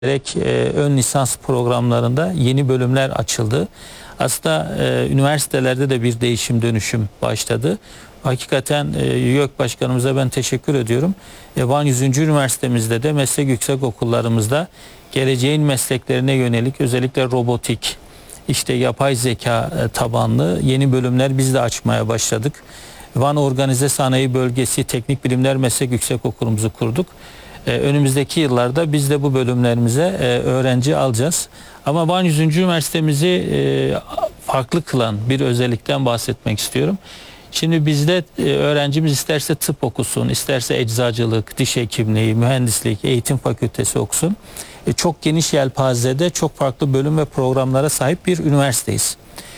ön lisans programlarında yeni bölümler açıldı. Aslında üniversitelerde de bir değişim dönüşüm başladı. Hakikaten YÖK Başkanımıza ben teşekkür ediyorum. Van 100. Üniversitemizde de meslek yüksek okullarımızda geleceğin mesleklerine yönelik özellikle robotik, işte yapay zeka tabanlı yeni bölümler biz de açmaya başladık. Van Organize Sanayi Bölgesi Teknik Bilimler Meslek Yüksek Okulumuzu kurduk. Önümüzdeki yıllarda biz de bu bölümlerimize öğrenci alacağız. Ama Van 100. Üniversitemizi farklı kılan bir özellikten bahsetmek istiyorum. Şimdi bizde öğrencimiz isterse tıp okusun, isterse eczacılık, diş hekimliği, mühendislik, eğitim fakültesi okusun. Çok geniş yelpazede çok farklı bölüm ve programlara sahip bir üniversiteyiz.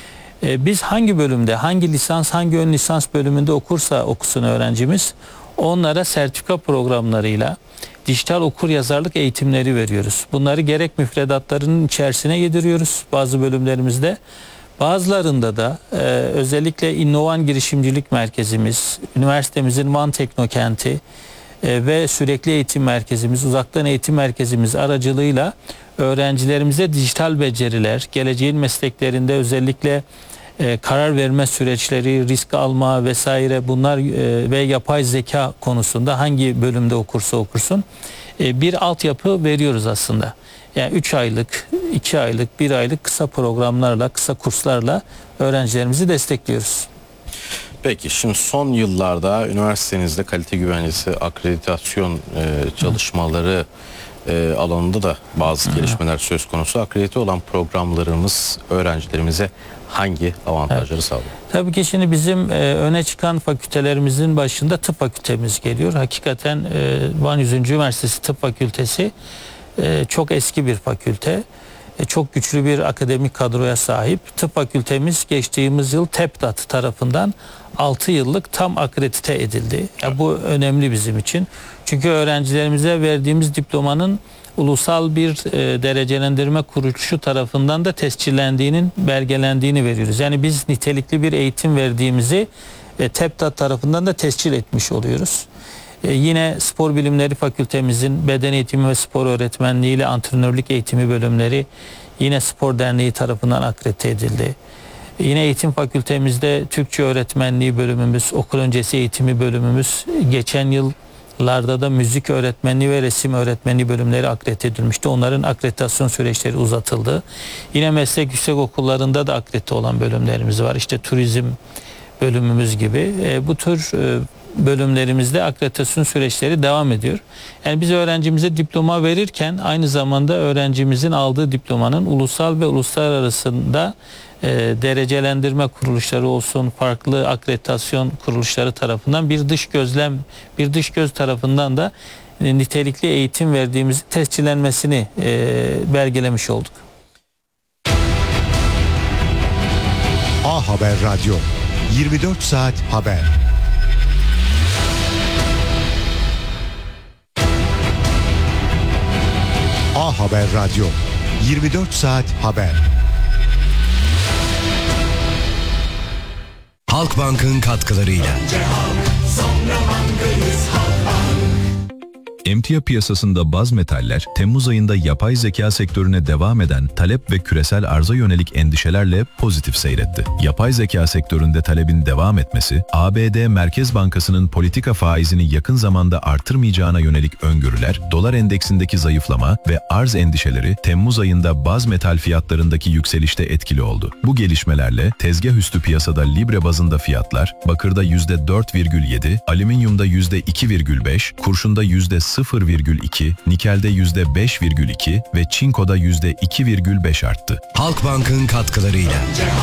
Biz hangi bölümde, hangi lisans, hangi ön lisans bölümünde okursa okusun öğrencimiz, onlara sertifika programlarıyla dijital okuryazarlık eğitimleri veriyoruz. Bunları gerek müfredatlarının içerisine yediriyoruz bazı bölümlerimizde. Bazılarında da özellikle İnnovan Girişimcilik Merkezimiz, üniversitemizin Van Teknokenti ve sürekli eğitim merkezimiz, uzaktan eğitim merkezimiz aracılığıyla öğrencilerimize dijital beceriler, geleceğin mesleklerinde özellikle karar verme süreçleri, risk alma vesaire bunlar ve yapay zeka konusunda hangi bölümde okursa okursun bir altyapı veriyoruz aslında. Yani 3 aylık, 2 aylık, 1 aylık kısa programlarla, kısa kurslarla öğrencilerimizi destekliyoruz. Peki şimdi son yıllarda üniversitenizde kalite güvencesi, akreditasyon çalışmaları alanında da bazı gelişmeler söz konusu. Akredite olan programlarımız öğrencilerimize hangi avantajları sağlıyor? Tabii ki şimdi bizim öne çıkan fakültelerimizin başında tıp fakültemiz geliyor. Hakikaten Van 100. Üniversitesi Tıp Fakültesi çok eski bir fakülte. Çok güçlü bir akademik kadroya sahip. Tıp fakültemiz geçtiğimiz yıl TEPDAT tarafından 6 yıllık tam akredite edildi. Yani bu önemli bizim için. Çünkü öğrencilerimize verdiğimiz diplomanın ulusal bir derecelendirme kuruluşu tarafından da tescillendiğinin belgelendiğini veriyoruz. Yani biz nitelikli bir eğitim verdiğimizi TEPDAT tarafından da tescil etmiş oluyoruz. Yine Spor Bilimleri Fakültemizin beden eğitimi ve spor öğretmenliği ile antrenörlük eğitimi bölümleri yine Spor Derneği tarafından akredite edildi. Yine eğitim fakültemizde Türkçe öğretmenliği bölümümüz, okul öncesi eğitimi bölümümüz, geçen yıllarda da müzik öğretmenliği ve resim öğretmenliği bölümleri akredite edilmişti. Onların akreditasyon süreçleri uzatıldı. Yine meslek yüksek okullarında da akredite olan bölümlerimiz var. İşte turizm bölümümüz gibi. Bu tür bölümlerimizde akreditasyon süreçleri devam ediyor. Yani biz öğrencimize diploma verirken aynı zamanda öğrencimizin aldığı diplomanın ulusal ve uluslararasında derecelendirme kuruluşları olsun, farklı akreditasyon kuruluşları tarafından bir dış göz tarafından da nitelikli eğitim verdiğimizi tescillenmesini belgelemiş olduk. A Haber Radyo 24 saat haber. A Haber Radyo 24 saat haber. Halkbank'ın katkılarıyla. Emtia piyasasında baz metaller, Temmuz ayında yapay zeka sektörüne devam eden talep ve küresel arza yönelik endişelerle pozitif seyretti. Yapay zeka sektöründe talebin devam etmesi, ABD Merkez Bankası'nın politika faizini yakın zamanda artırmayacağına yönelik öngörüler, dolar endeksindeki zayıflama ve arz endişeleri Temmuz ayında baz metal fiyatlarındaki yükselişte etkili oldu. Bu gelişmelerle tezgah üstü piyasada libre bazında fiyatlar, bakırda %4,7, alüminyumda %2,5, kurşunda %0,2, nikelde %5,2 ve çinkoda %2,5 arttı. Halkbank'ın katkılarıyla.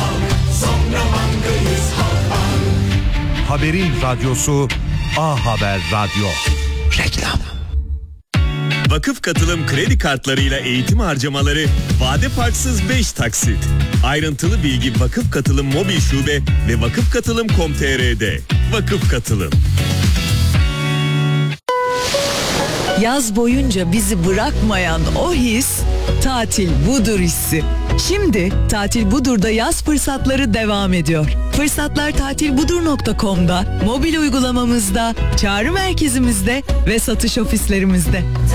Haberin radyosu A Haber Radyo. Reklam. Vakıf Katılım kredi kartlarıyla eğitim harcamaları vade farksız 5 taksit. Ayrıntılı bilgi Vakıf Katılım mobil şube ve vakıfkatılım.com.tr'de. Vakıf Katılım. Yaz boyunca bizi bırakmayan o his, Tatil Budur hissi. Şimdi Tatil Budur'da yaz fırsatları devam ediyor. Fırsatlar tatilbudur.com'da, mobil uygulamamızda, çağrı merkezimizde ve satış ofislerimizde.